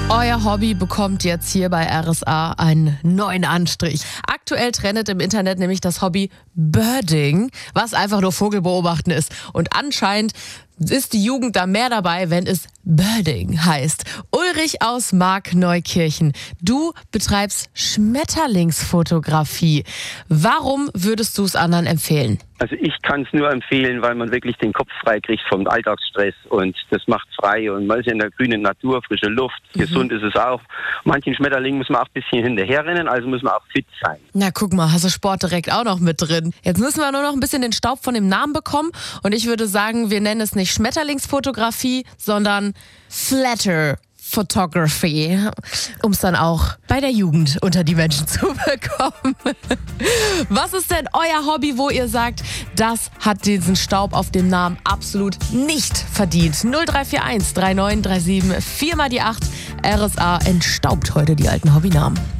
Euer Hobby bekommt jetzt hier bei RSA einen neuen Anstrich. Aktuell trendet im Internet nämlich das Hobby Birding, was einfach nur Vogelbeobachten ist. Und anscheinend ist die Jugend da mehr dabei, wenn es Birding heißt. Ulrich aus Markneukirchen, du betreibst Schmetterlingsfotografie. Warum würdest du es anderen empfehlen? Also ich kann es nur empfehlen, weil man wirklich den Kopf frei kriegt vom Alltagsstress und das macht frei und man ist in der grünen Natur, frische Luft, gesund ist es auch. Manchen Schmetterlingen muss man auch ein bisschen hinterherrennen, also muss man auch fit sein. Na guck mal, hast du Sport direkt auch noch mit drin. Jetzt müssen wir nur noch ein bisschen den Staub von dem Namen bekommen und ich würde sagen, wir nennen es nicht Schmetterlingsfotografie, sondern Flatter Photography, um es dann auch bei der Jugend unter die Menschen zu bekommen. Was ist denn euer Hobby, wo ihr sagt, das hat diesen Staub auf dem Namen absolut nicht verdient? 0341 3937 4 mal die 8. RSA entstaubt heute die alten Hobbynamen.